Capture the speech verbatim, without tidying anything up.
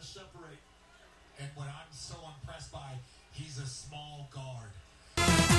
separate. And what I'm so impressed by, he's a small guard.